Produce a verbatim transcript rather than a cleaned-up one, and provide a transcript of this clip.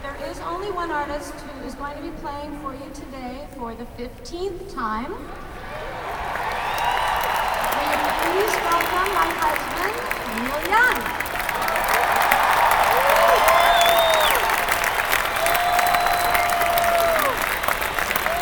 there is only one artist who is going to be playing for you today for the fifteenth time. Will you please welcome my husband, Neil Young.